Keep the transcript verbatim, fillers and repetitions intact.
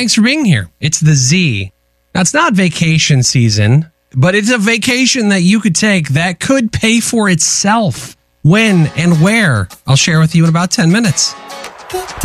thanks for being here. It's the Z. Now, it's not vacation season, but it's a vacation that you could take that could pay for itself. When and where? I'll share with you in about ten minutes.